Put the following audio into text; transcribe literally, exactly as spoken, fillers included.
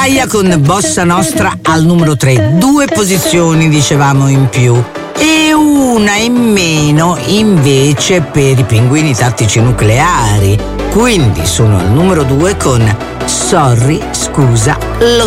Gaia con Bossa Nostra al numero tre, due posizioni dicevamo in più e una in meno invece per i Pinguini Tattici Nucleari, quindi sono al numero due con Sorry, scusa, lo